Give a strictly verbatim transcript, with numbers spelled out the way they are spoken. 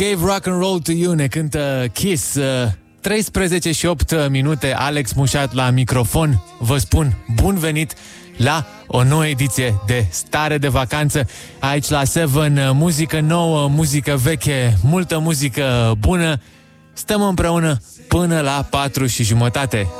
Gave rock and roll to you, ne cântă Kiss. treisprezece și opt minute, Alex Mușat la microfon. Vă spun bun venit la o nouă ediție de Stare de Vacanță aici la Seven. Muzică nouă, muzică veche, multă muzică bună. Stăm împreună până la patru și jumătate.